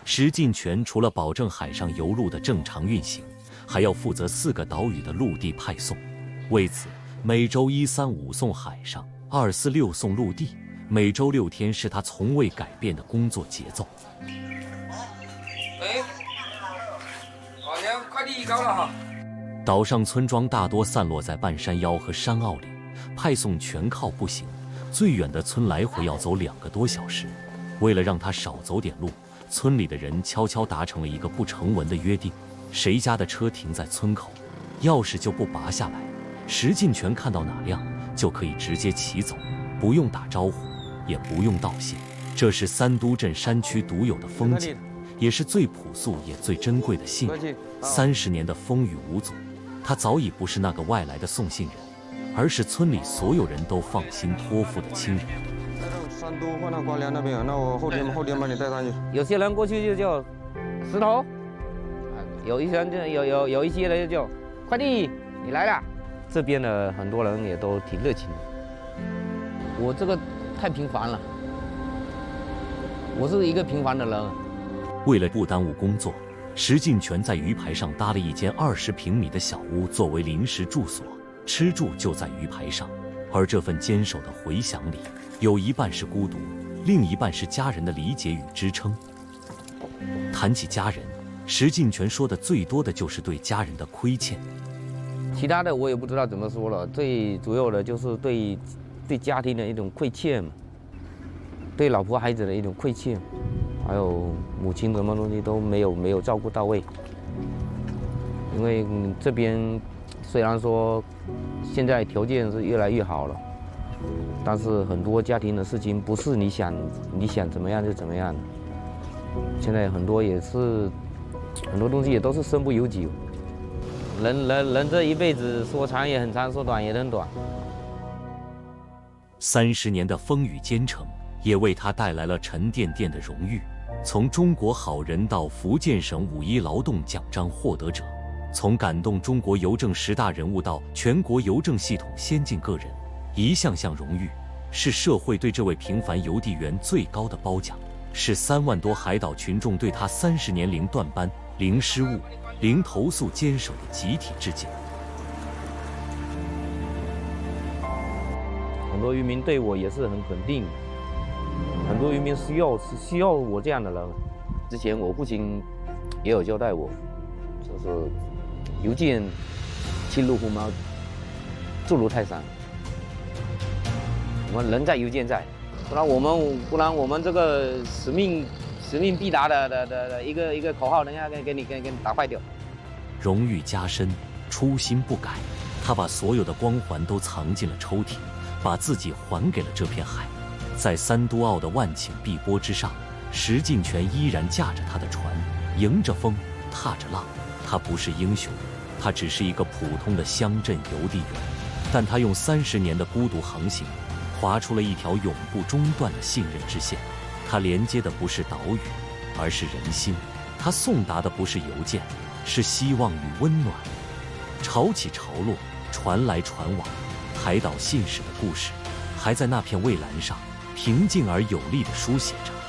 石进权除了保证海上邮路的正常运行，还要负责4个岛屿的陆地派送。为此，每周135送海上，246送陆地，每周6天是他从未改变的工作节奏。 好像快递高了哈。 岛上村庄大多散落在半山腰和山坳里，派送全靠步行，最远的村来回要走2个多小时。为了让他少走点路，村里的人悄悄达成了一个不成文的约定：谁家的车停在村口，钥匙就不拔下来。石进权看到哪辆，就可以直接骑走，不用打招呼，也不用道谢。这是三都镇山区独有的风景，也是最朴素也最珍贵的信任。30年的风雨无阻，他早已不是那个外来的送信人，而是村里所有人都放心托付的亲人。 山都换到关联那边，那我后天把你带上去。 有些人过去就叫石头，有一些人有一些人就叫快递，你来了。这边的很多人也都挺热情的。我这个太平凡了，我是一个平凡的人。 为了不耽误工作，石进权在鱼排上搭了一间20平米的小屋作为临时住所，吃住就在鱼排上。而这份坚守的回响里，有一半是孤独，另一半是家人的理解与支撑。谈起家人，石进权说的最多的就是对家人的亏欠。 其他的我也不知道怎么说了，最主要的就是对家庭的一种亏欠，对老婆孩子的一种亏欠，还有母亲什么东西都没有照顾到位。因为这边虽然说现在条件是越来越好了，但是很多家庭的事情不是你想怎么样就怎么样。现在很多东西也都是身不由己。人这一辈子说长也很长，说短也很短。 30年的风雨兼程，也为他带来了沉甸甸的荣誉。从中国好人到福建省5·1劳动奖章获得者，从感动中国邮政10大人物到全国邮政系统先进个人，一项项荣誉，是社会对这位平凡邮递员最高的褒奖，是3万多海岛群众对他30年零断班、零失误、零投诉坚守的集体致敬。 很多渔民对我也是很肯定，很多渔民需要我这样的人。之前我父亲也有交代我，就是邮件轻如鸿毛，重如泰山。我们人在邮件在，不然我们这个使命必达的一个口号，人家给你打坏掉。 荣誉加深，初心不改，他把所有的光环都藏进了抽屉，把自己还给了这片海。在三都澳的万顷碧波之上，石进权依然驾着他的船，迎着风，踏着浪。他不是英雄，他只是一个普通的乡镇邮递员，但他用30年的孤独航行，划出了一条永不中断的信任之线。他连接的不是岛屿，而是人心；他送达的不是邮件，是希望与温暖。潮起潮落，船来船往，海岛信使的故事，还在那片蔚蓝上平静而有力地书写着。